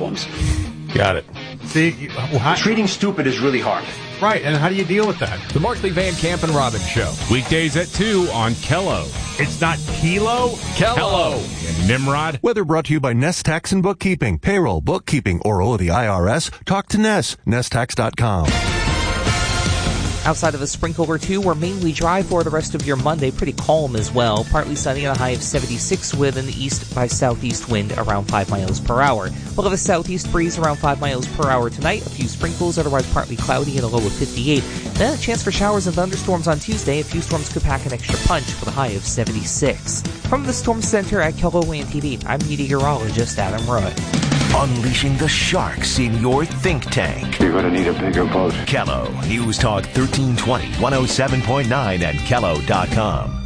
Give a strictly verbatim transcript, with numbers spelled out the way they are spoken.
ones. Got it. See, you, well, how, treating stupid is really hard. Right, and how do you deal with that? The Markley Van Camp and Robbins Show. Weekdays at two on Kello. It's not Kilo? Kello. And Nimrod. Weather brought to you by Nest Tax and Bookkeeping. Payroll, bookkeeping, or owe the I R S? Talk to Nest. Nest Tax dot com. Outside of a sprinkle or two, we're mainly dry for the rest of your Monday. Pretty calm as well. Partly sunny and a high of seventy-six with an east by southeast wind around five miles per hour. We'll have a southeast breeze around five miles per hour tonight. A few sprinkles, otherwise partly cloudy and a low of fifty-eight. Then a chance for showers and thunderstorms on Tuesday. A few storms could pack an extra punch with a high of seventy-six. From the Storm Center at KELOLAND T V, I'm meteorologist Adam Roy. Unleashing the sharks in your think tank. You're going to need a bigger boat. Kello News Talk thirteen twenty, one oh seven point nine, and Kello dot com.